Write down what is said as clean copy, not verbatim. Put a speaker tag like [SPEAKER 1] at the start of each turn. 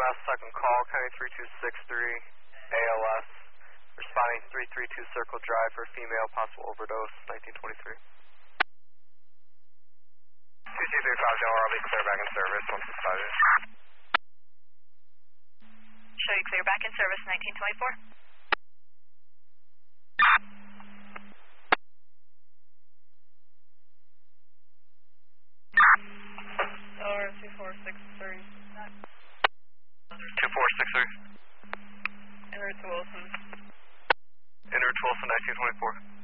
[SPEAKER 1] last second call, County 3263, ALS, responding 332 Circle Drive for female, possible overdose, 1923.
[SPEAKER 2] CC35 Delaware, I'll be clear back in service once it's started.
[SPEAKER 3] Show you clear back in service, 1924.
[SPEAKER 4] Delaware 2463.
[SPEAKER 1] 2463.
[SPEAKER 4] En route to Wilson.
[SPEAKER 1] En route to Wilson, 1924.